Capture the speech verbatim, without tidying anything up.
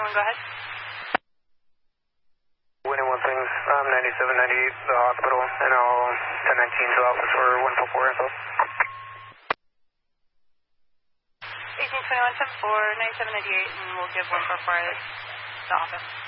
one, go ahead. Winning one things, um, ninety-seven ninety-eight, the hospital, and I'll ten nineteen to office for one four four info. eighteen twenty-one, ten four, ninety-seven ninety-eight, and we'll give one four four the office.